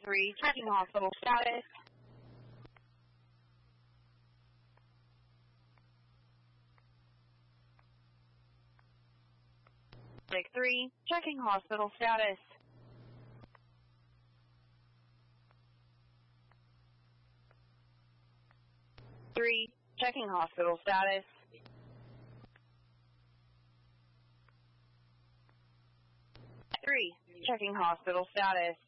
3, checking hospital status. Break 3, checking hospital status. Three, checking hospital status. 3, checking hospital status.